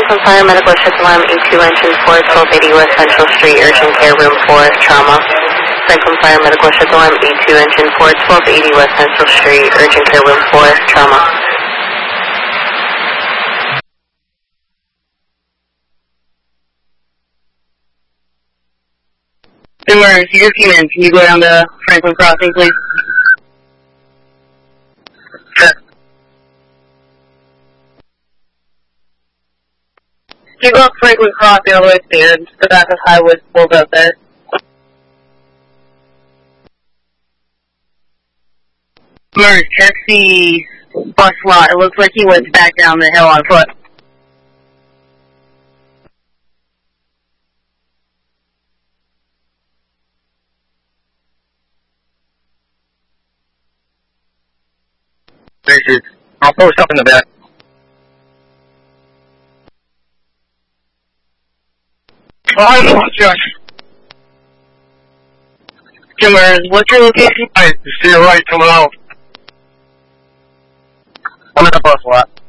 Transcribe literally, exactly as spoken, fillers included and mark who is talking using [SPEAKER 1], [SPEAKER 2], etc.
[SPEAKER 1] Franklin Fire Medical Shift Alarm E two Engine four, twelve eighty West Central Street, Urgent Care Room four, Trauma. Franklin Fire Medical Shift Alarm E two Engine four, twelve eighty West Central Street, Urgent Care Room four, Trauma.
[SPEAKER 2] Emergency, just came in. Can you go down to Franklin Crossing, please? Sure. Can you go up Franklin Crossing all the way to the end? The back of Highwood pulled up there. Emergency, check the bus lot. It looks like he went back down the hill on foot.
[SPEAKER 3] Spaces. I'll post up in the back. Oh, I know, Josh.
[SPEAKER 2] Timber, what's your location?
[SPEAKER 3] Right, you see your right coming out. I'm in the bus lot.